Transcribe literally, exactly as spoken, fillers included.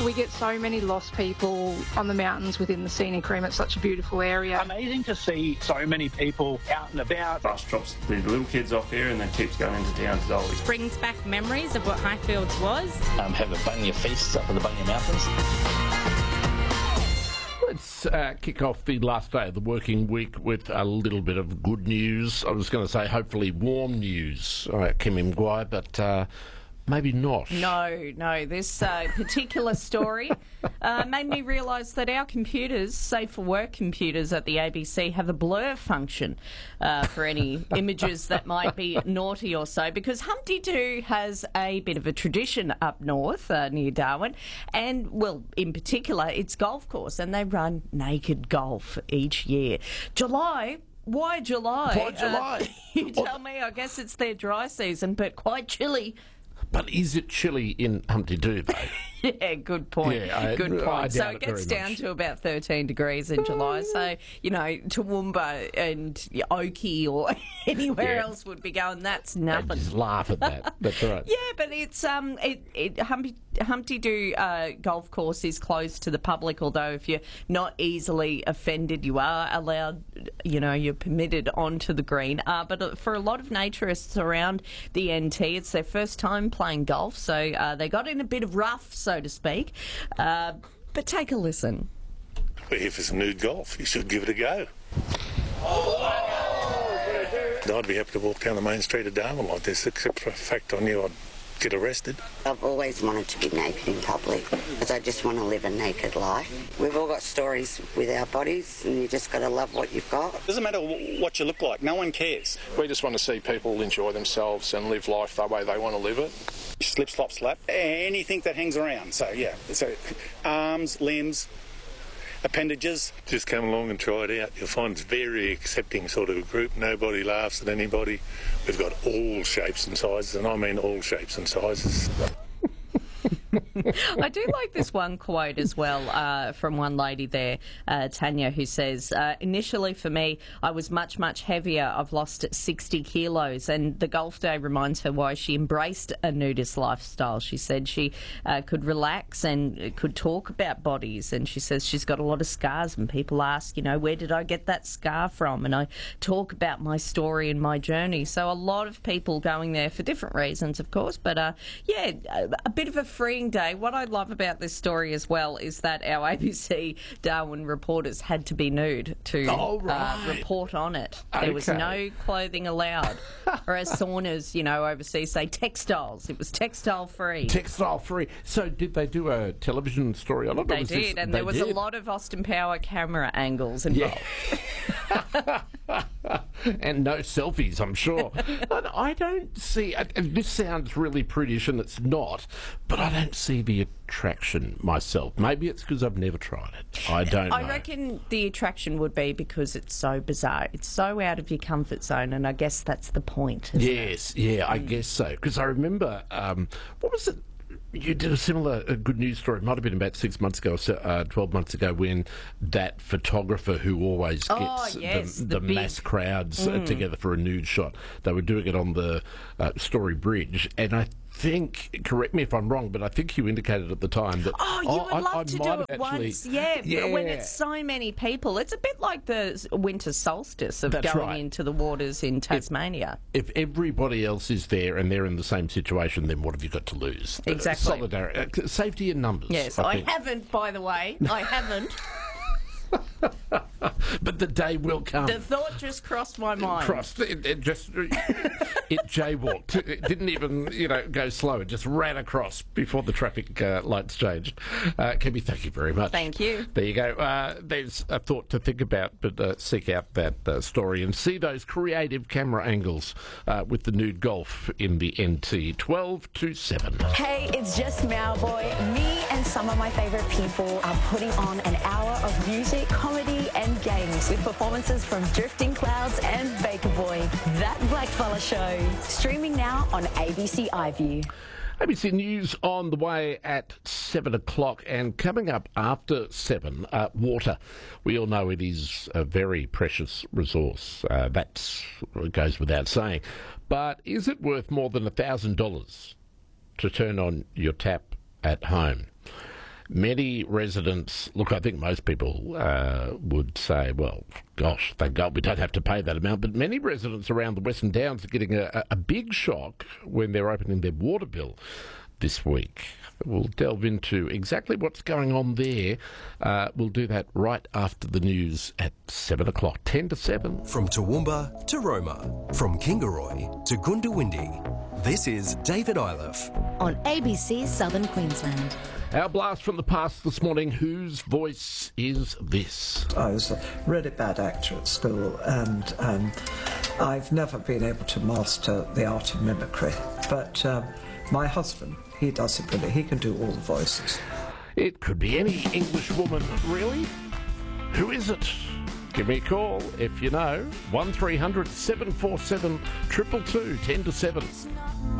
We get so many lost people on the mountains within the scenic rim. It's such a beautiful area. Amazing to see so many people out and about. Bus drops the little kids off here and then keeps going into town to Dolly. Brings back memories of what Highfields was. Um, have a bunya feast up in the Bunya Mountains. Let's uh, kick off the last day of the working week with a little bit of good news. I was going to say hopefully warm news, uh, Kim Mguye, but uh, maybe not. No, no. This uh, particular story uh, made me realise that our computers, Safe for Work computers at the A B C, have a blur function uh, for any images that might be naughty or so, because Humpty Doo has a bit of a tradition up north uh, near Darwin, and, well, in particular, it's golf course, and they run naked golf each year. July... Why July? Why July? Uh, you tell me. I guess it's their dry season, but quite chilly. But is it chilly in Humpty Doo, though? Yeah, good point. Yeah, I, good point. I so doubt it it gets very down much. to about thirteen degrees in July. So, you know, Toowoomba and Oakey or anywhere Yeah. else would be going, that's I nothing. just laugh at that. That's right. Yeah, but it's um, it, it Humpty, Humpty Doo uh, golf course is closed to the public, although if you're not easily offended, you are allowed, you know, you're permitted onto the green. Uh, but for a lot of naturists around the N T, it's their first time playing golf, so uh, they got in a bit of rough, so to speak. Uh, but take a listen. We're here for some nude golf. You should give it a go. I'd be happy to walk down the main street of Darwin like this, except for the fact I knew I'd get arrested. I've always wanted to be naked in public because I just want to live a naked life. We've all got stories with our bodies, and you just got to love what you've got. Doesn't matter what you look like. No one cares. We just want to see people enjoy themselves and live life the way they want to live it. Slip, slop, slap. Anything that hangs around. So, yeah. So, arms, limbs, appendages. Just come along and try it out. You'll find it's a very accepting sort of group. Nobody laughs at anybody. We've got all shapes and sizes, and I mean all shapes and sizes. I do like this one quote as well uh, from one lady there, uh, Tanya, who says, uh, initially for me, I was much, much heavier. I've lost sixty kilos. And the golf day reminds her why she embraced a nudist lifestyle. She said she uh, could relax and could talk about bodies. And she says she's got a lot of scars, and people ask, you know, where did I get that scar from? And I talk about my story and my journey. So a lot of people going there for different reasons, of course. But, uh, yeah, a, a bit of a freeing day. What I love about this story as well is that our A B C Darwin reporters had to be nude to Oh, uh, right. report on it. There was Okay. no clothing allowed. Or as saunas, you know, overseas say textiles. It was textile free. Textile free. So did they do a television story on it? or They was did, this- and they there was a did? lot of Austin Power camera angles involved. Yeah. And no selfies, I'm sure. But I don't see... uh, This sounds really prudish, and it's not, but I don't see the attraction myself. Maybe it's because I've never tried it. I don't I know. reckon the attraction would be because it's so bizarre. It's so out of your comfort zone, and I guess that's the point, isn't it? Yes, yeah, I guess so. Because I remember, um, what was it? You did a similar uh, good news story. It might have been about six months ago, or so, uh, twelve months ago, when that photographer who always Oh, gets yes, the, the the big- mass crowds uh, together for a nude shot, they were doing it on the uh, Story Bridge, and I think, correct me if I'm wrong, but I think you indicated at the time that Oh, you would I, love I to might do have it actually, once, yeah, yeah. when it's so many people. It's a bit like the s- winter solstice of That's going right. into the waters in Tasmania. If everybody else is there and they're in the same situation, then what have you got to lose? Uh, Exactly. solidarity, uh, safety in numbers. Yes, I I, think. haven't, by the way. I haven't. But the day will come. The thought just crossed my mind. Crossed. It, it just it jaywalked. It didn't even you know go slow. It just ran across before the traffic uh, lights changed. Uh, Kimmy, thank you very much. Thank you. There you go. Uh, there's a thought to think about, but uh, seek out that uh, story and see those creative camera angles uh, with the nude golf in the N T. twelve to seven. Hey, it's just Malboy. Me and some of my favourite people are putting on an hour of music, comedy and games with performances from Drifting Clouds and Baker Boy. That Blackfella Show. Streaming now on A B C iView. A B C News on the way at seven o'clock, and coming up after seven, uh, water. We all know it is a very precious resource. Uh, that goes without saying. But is it worth more than one thousand dollars to turn on your tap at home? Many residents, look, I think most people uh, would say, well, gosh, thank God we don't have to pay that amount, but many residents around the Western Downs are getting a, a big shock when they're opening their water bill this week. We'll delve into exactly what's going on there. Uh, we'll do that right after the news at seven o'clock, ten to seven. From Toowoomba to Roma, from Kingaroy to Goondiwindi, this is David Iliff on A B C Southern Queensland. Our blast from the past this morning, whose voice is this? I was a really bad actor at school, and um, I've never been able to master the art of mimicry, but um, my husband, he does it brilliantly. He can do all the voices. It could be any English woman, really. Who is it? Give me a call if you know. one three hundred seven four seven two two two, ten to seven.